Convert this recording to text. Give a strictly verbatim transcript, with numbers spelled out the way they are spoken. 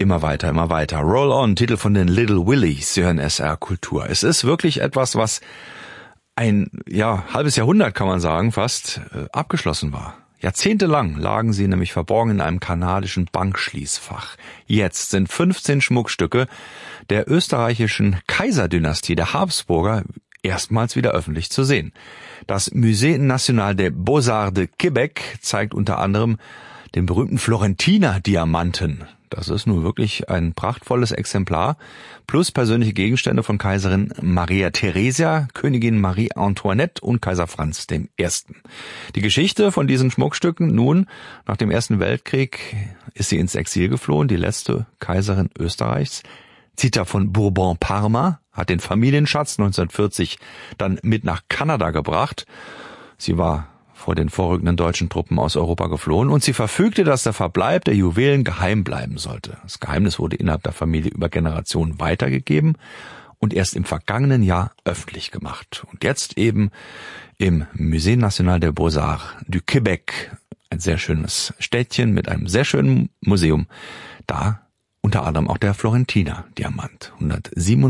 Immer weiter, immer weiter. Roll On, Titel von den Little Willies, Sie hören S R Kultur. Es ist wirklich etwas, was ein ja halbes Jahrhundert, kann man sagen, fast äh, abgeschlossen war. Jahrzehntelang lagen sie nämlich verborgen in einem kanadischen Bankschließfach. Jetzt sind fünfzehn Schmuckstücke der österreichischen Kaiserdynastie der Habsburger erstmals wieder öffentlich zu sehen. Das Musée National des Beaux-Arts de Québec zeigt unter anderem den berühmten Florentiner-Diamanten. Das ist nun wirklich ein prachtvolles Exemplar, plus persönliche Gegenstände von Kaiserin Maria Theresia, Königin Marie Antoinette und Kaiser Franz der Erste. Die Geschichte von diesen Schmuckstücken: Nun, nach dem Ersten Weltkrieg ist sie ins Exil geflohen, die letzte Kaiserin Österreichs. Zita von Bourbon-Parma hat den Familienschatz neunzehnhundertvierzig dann mit nach Kanada gebracht. Sie war vor den vorrückenden deutschen Truppen aus Europa geflohen und sie verfügte, dass der Verbleib der Juwelen geheim bleiben sollte. Das Geheimnis wurde innerhalb der Familie über Generationen weitergegeben und erst im vergangenen Jahr öffentlich gemacht. Und jetzt eben im Musée National des Beaux-Arts du Québec, ein sehr schönes Städtchen mit einem sehr schönen Museum, da unter anderem auch der Florentiner Diamant, hundertsiebenundsechzig